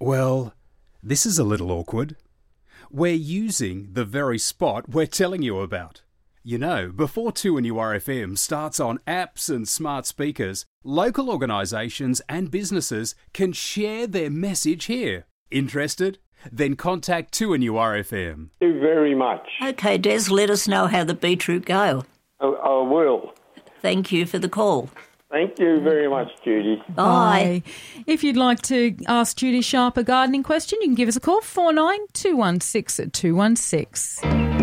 Well, this is a little awkward. We're using the very spot we're telling you about. You know, before 2NURFM starts on apps and smart speakers, local organisations and businesses can share their message here. Interested? Then contact 2NURFM. Thank you very much. OK, Des, let us know how the beetroot go. I will. Thank you for the call. Thank you very much, Judy. Bye. If you'd like to ask Judy Sharp a gardening question, you can give us a call, 49 216 216.